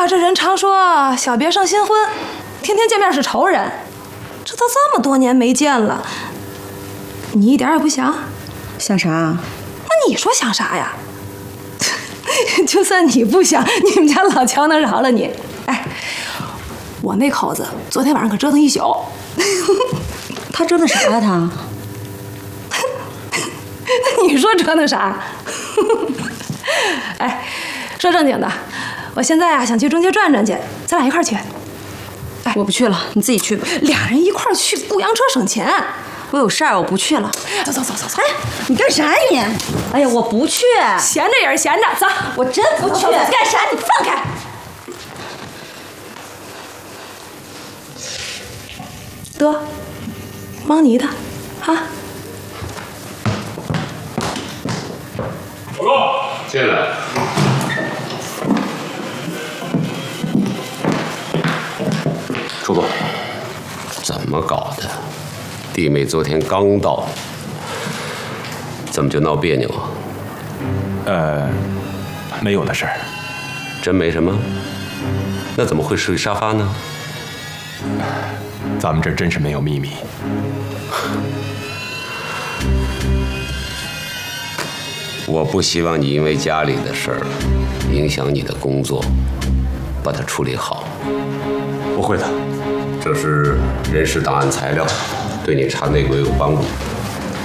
呀，这人常说小别胜新婚，天天见面是仇人。这都这么多年没见了，你一点也不想？ 想啥啊？ 那你说想啥呀？就算你不想，你们家老乔能饶了你？哎，我那口子昨天晚上可折腾一宿。 他折腾啥呀他？ 你说折腾啥？哎，说正经的，我现在啊想去中街转转去，咱俩一块儿去。 哎，我不去了，你自己去吧。 俩人一块儿去，雇洋车省钱。 我有事儿，我不去了。 走。 哎，你干啥你？哎呀，我不去。 闲着也是闲着，走。 我真不去。 干啥？你放开！得，忙你的，啊。 报告，进来。 叔伯， 怎么搞的？弟妹昨天刚到，怎么就闹别扭啊？ 没有的事儿。 真没什么？那怎么会睡沙发呢？ 咱们这真是没有秘密。 我不希望你因为家里的事儿影响你的工作，把它处理好。 不会的。 这是人事档案材料，对你查内鬼有帮助。